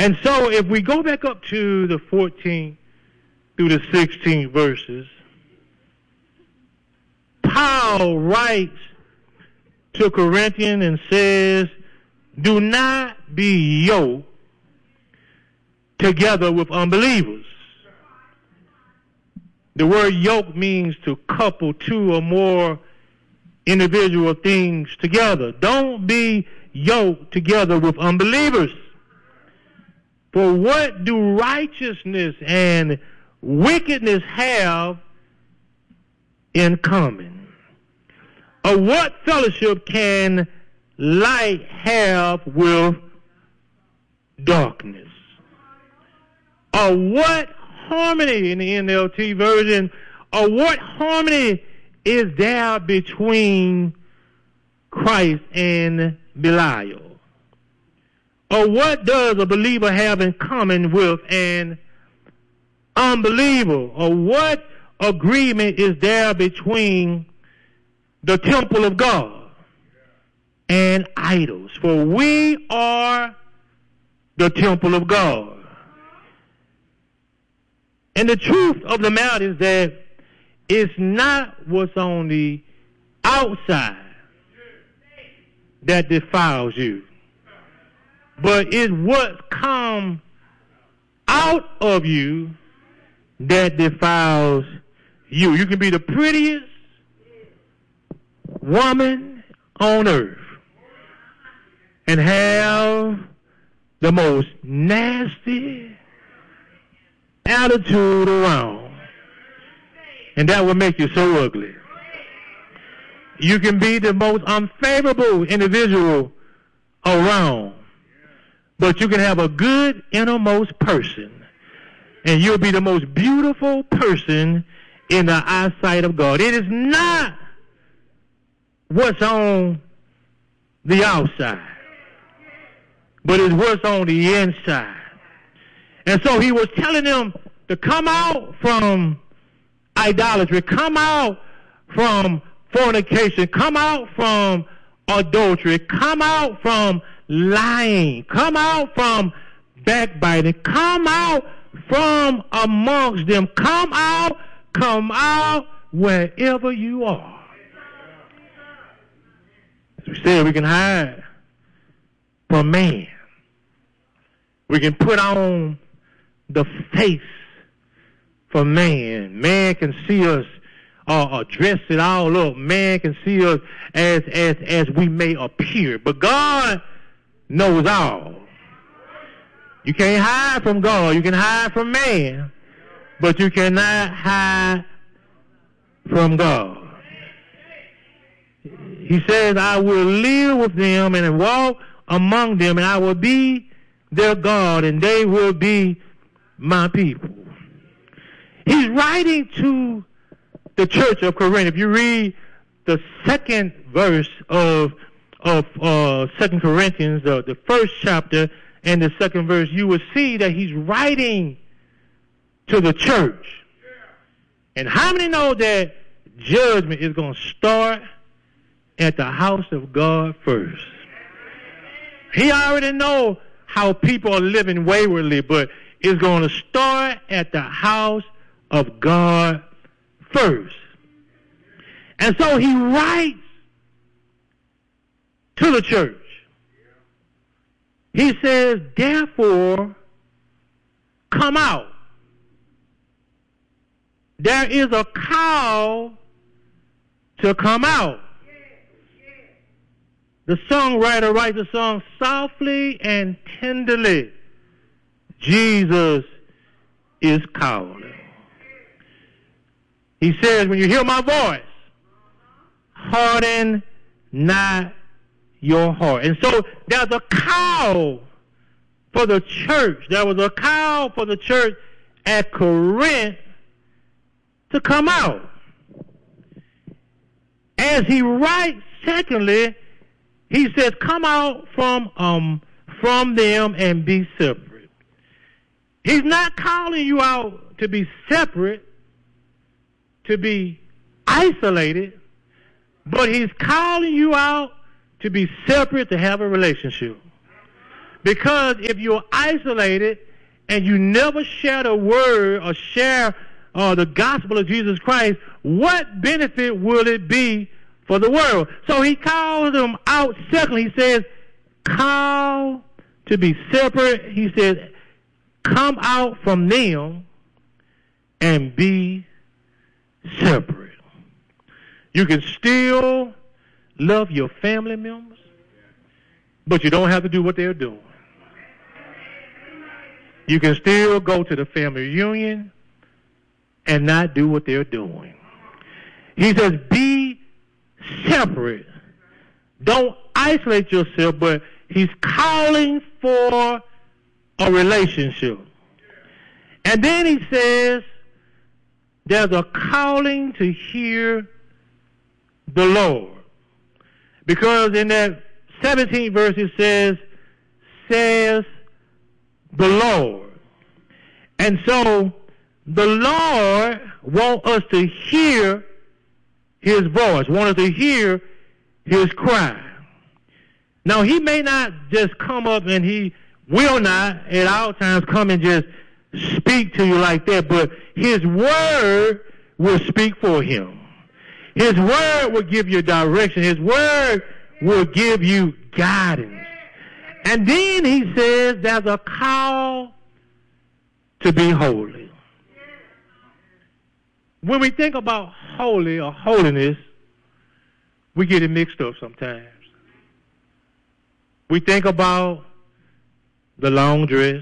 And so if we go back up to the 14th through the 16th verses, Paul writes to Corinthians and says, do not be yoked together with unbelievers. The word yoke means to couple two or more individual things together. Don't be yoked together with unbelievers. For what do righteousness and wickedness have in common? Or what fellowship can light have with darkness? Or what harmony, in the NLT version, or what harmony is there between Christ and Belial? Or what does a believer have in common with an unbeliever? Or what agreement is there between the temple of God and idols? For we are the temple of God. And the truth of the matter is that it's not what's on the outside that defiles you, but it's what comes out of you that defiles you. You can be the prettiest woman on earth and have the most nasty attitude around, and that will make you so ugly. You can be the most unfavorable individual around, but you can have a good innermost person, and you'll be the most beautiful person in the eyesight of God. It is not what's on the outside, but it's what's on the inside. And so he was telling them to come out from idolatry, come out from fornication, come out from adultery, come out from lying, come out from backbiting, come out from amongst them, come out wherever you are. As we said, we can hide from man. We can put on the face for man. Man can see us or dress it all up. Man can see us as we may appear. But God knows all. You can't hide from God. You can hide from man, but you cannot hide from God. He says, I will live with them and walk among them, and I will be their God, and they will be my people. He's writing to the church of Corinth. If you read the second verse of 2 Corinthians, the first chapter and the second verse, you will see that he's writing to the church. And how many know that judgment is going to start at the house of God first? He already knows how people are living waywardly, but it's going to start at the house of God first. And so he writes to the church. He says, therefore, come out. There is a call to come out. The songwriter writes the song, softly and tenderly, Jesus is calling. He says, when you hear my voice, harden not your heart. And so there's a call for the church. There was a call for the church at Corinth to come out. As he writes, secondly, he says, come out from them and be separate. He's not calling you out to be separate, to be isolated, but he's calling you out to be separate, to have a relationship. Because if you're isolated and you never share the word or share the gospel of Jesus Christ, what benefit will it be for the world? So he calls them out separately. He says, call to be separate. He says, come out from them and be separate. You can still love your family members, but you don't have to do what they're doing. You can still go to the family reunion and not do what they're doing. He says, be separate. Don't isolate yourself, but he's calling for a relationship. And then he says, there's a calling to hear the Lord. Because in that 17th verse it says the Lord. And so the Lord wants us to hear his voice, wants us to hear his cry. Now, he may not just come up, and he will not at all times come and just speak to you like that, but his word will speak for him. His word will give you direction. His word will give you guidance. And then he says there's a call to be holy. When we think about holy or holiness, we get it mixed up sometimes. We think about the long dress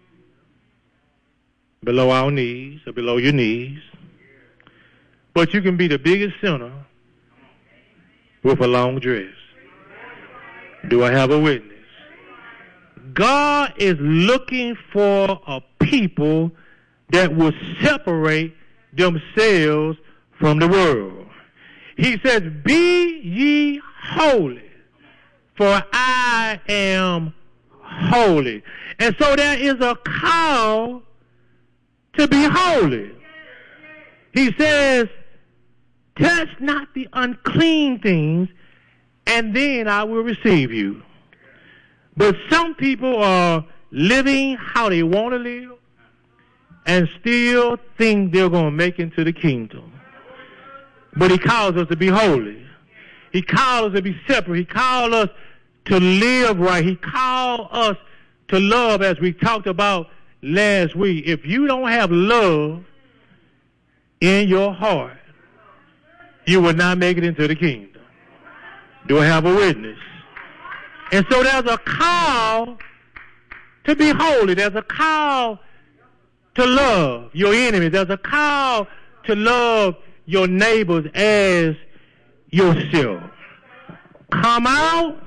below our knees or below your knees. But you can be the biggest sinner with a long dress. Do I have a witness? God is looking for a people that will separate themselves from the world. He says, be ye holy, for I am holy. And so there is a call to be holy. He says, touch not the unclean things, and then I will receive you. But some people are living how they want to live and still think they're going to make it into the kingdom. But he calls us to be holy. He calls us to be separate. He calls us to live right. He calls us to love, as we talked about last week. If you don't have love in your heart, you will not make it into the kingdom. Do I have a witness? And so there's a call to be holy. There's a call to love your enemies. There's a call to love your neighbors as yourself. Come out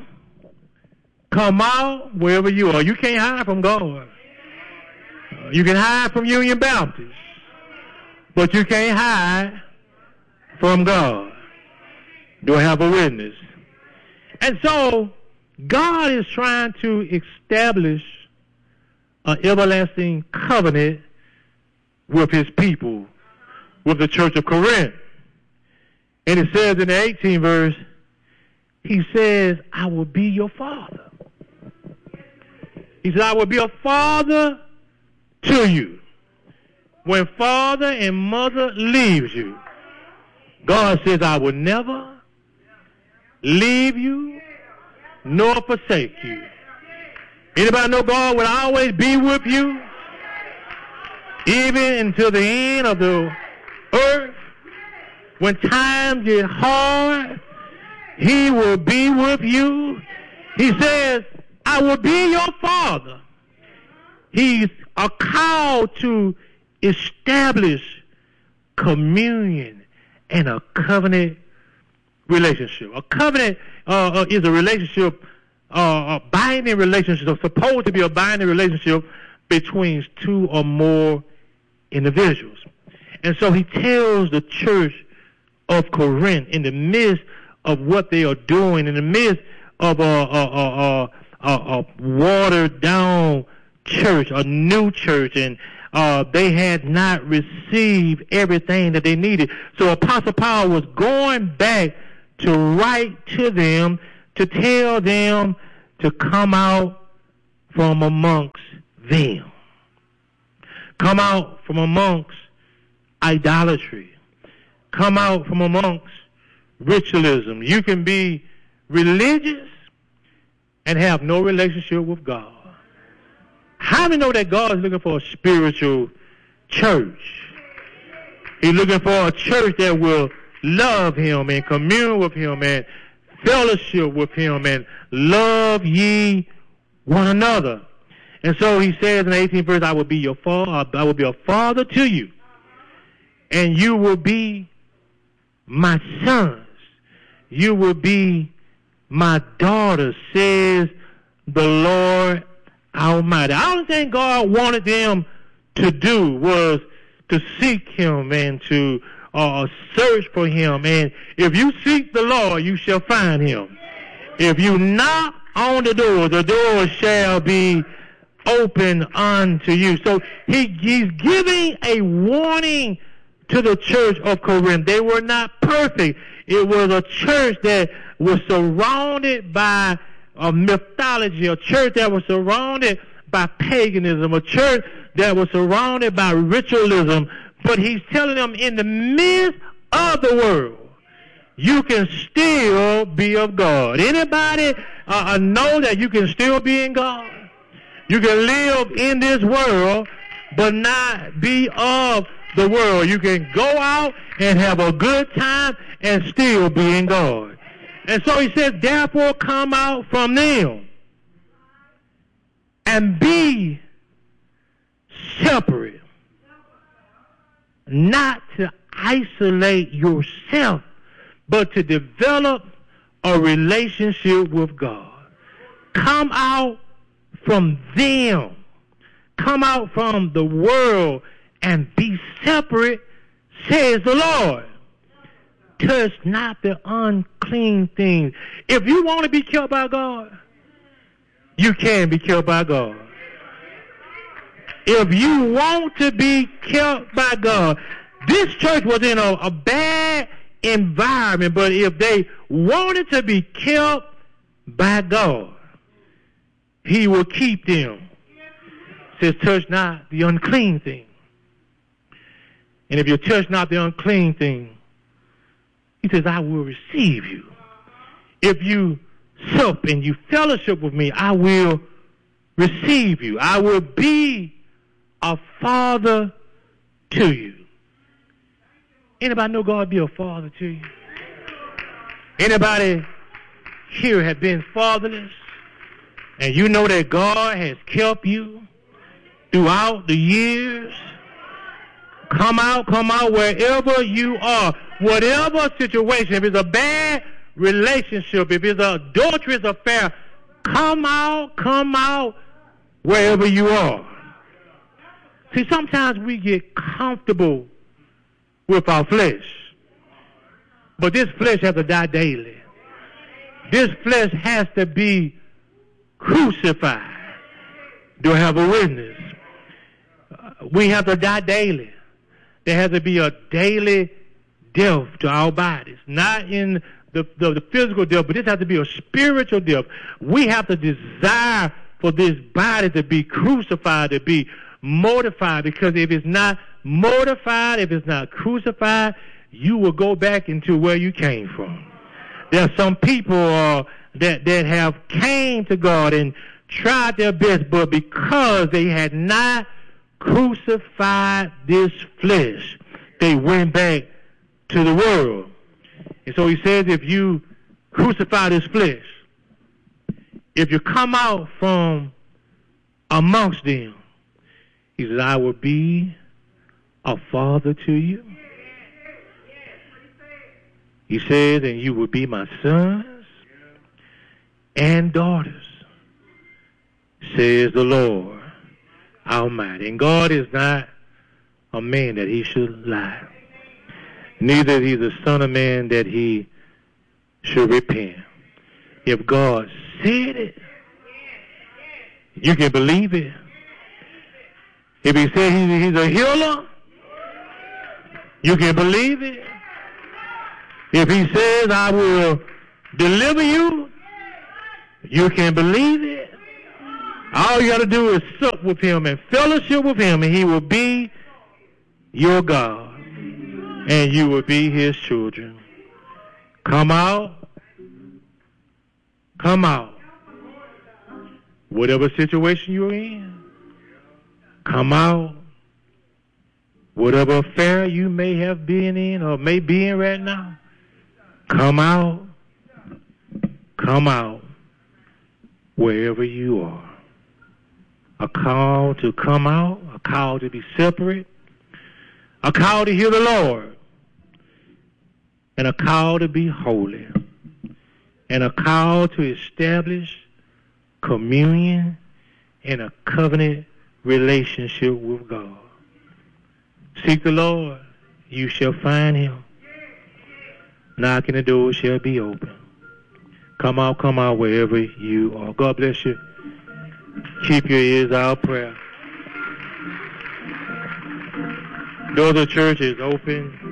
wherever you are. You can't hide from God. You can hide from Union Baptist, but you can't hide from God. Do I have a witness? And so God is trying to establish an everlasting covenant with his people, with the church of Corinth. And it says in the 18th verse, he says, I will be your father. He said, I will be a father to you. When father and mother leaves you, God says, I will never leave you nor forsake you. Anybody know God will always be with you? Even until the end of the earth. When times get hard, he will be with you. He says, I will be your father. He's a call to establish communion and a covenant relationship. A covenant is a relationship, a binding relationship, supposed to be a binding relationship between two or more individuals. And so he tells the church of Corinth, in the midst of what they are doing, in the midst of a watered down church, a new church, and they had not received everything that they needed. So Apostle Paul was going back to write to them, to tell them to come out from amongst them. Come out from amongst idolatry. Come out from amongst ritualism. You can be religious and have no relationship with God. How many know that God is looking for a spiritual church? He's looking for a church that will love him and commune with him and fellowship with him and love ye one another. And so he says in the 18th verse, I will be your father, I will be a father to you, and you will be my sons. You will be my daughters, says the Lord Almighty. I don't think God wanted them to do was to seek him and to search for him. And if you seek the Lord, you shall find him. If you knock on the door shall be open unto you. So he's giving a warning to the church of Corinth. They were not perfect. It was a church that was surrounded by a mythology, a church that was surrounded by paganism, a church that was surrounded by ritualism. But he's telling them in the midst of the world, you can still be of God. Anybody know that you can still be in God? You can live in this world, but not be of the world. You can go out and have a good time and still be in God. And so he says, therefore come out from them and be separate. Not to isolate yourself, but to develop a relationship with God. Come out from them. Come out from the world and be separate, says the Lord. Touch not the unclean things. If you want to be killed by God, you can be killed by God. If you want to be killed by God, this church was in a bad environment, but if they wanted to be killed by God, he will keep them. It says, touch not the unclean thing. And if you touch not the unclean thing, he says, I will receive you. If you sup and you fellowship with me, I will receive you. I will be a father to you. Anybody know God be a father to you? Anybody here have been fatherless? And you know that God has kept you throughout the years? Come out wherever you are. Whatever situation, if it's a bad relationship, if it's an adulterous affair, come out wherever you are. See, sometimes we get comfortable with our flesh. But this flesh has to die daily. This flesh has to be crucified. Do I have a witness? We have to die daily. There has to be a daily death to our bodies. Not in the physical death, but this has to be a spiritual death. We have to desire for this body to be crucified, to be mortified, because if it's not mortified, if it's not crucified, you will go back into where you came from. There are some people that have came to God and tried their best, but because they had not crucified this flesh, they went back to the world. And so he says, if you crucify this flesh, if you come out from amongst them, he says, I will be a father to you. He says, and you will be my sons and daughters, says the Lord Almighty. And God is not a man that he should lie. Neither is he the son of man that he should repent. If God said it, you can believe it. If he said he's a healer, you can believe it. If he says, I will deliver you, you can believe it. All you got to do is sup with him and fellowship with him, and he will be your God, and you will be his children. Come out. Come out. Whatever situation you're in, come out. Whatever affair you may have been in or may be in right now, come out. Come out wherever you are. A call to come out, a call to be separate, a call to hear the Lord, and a call to be holy, and a call to establish communion and a covenant relationship with God. Seek the Lord, you shall find him. Knocking the door shall be open. Come out wherever you are. God bless you. Keep your ears out, prayer. Door of the church is open.